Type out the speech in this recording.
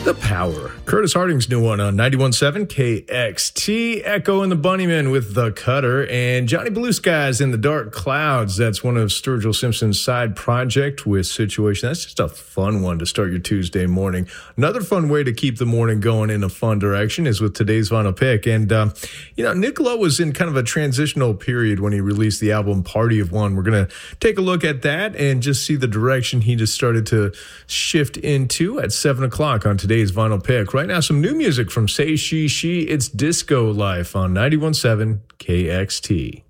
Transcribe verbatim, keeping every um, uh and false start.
The Power. Curtis Harding's new one on ninety-one point seven K X T. Echo and the Bunnymen with The Cutter. And Johnny Blue Skies in the Dark Clouds. That's one of Sturgill Simpson's side project with Situation. That's just a fun one to start your Tuesday morning. Another fun way to keep the morning going in a fun direction is with today's vinyl pick. And, uh, you know, Niccolo was in kind of a transitional period when he released the album Party of One. We're going to take a look at that and just see the direction he just started to shift into at seven o'clock on today's vinyl pick. Right now, some new music from Say She She. It's Disco Life on ninety-one point seven K X T.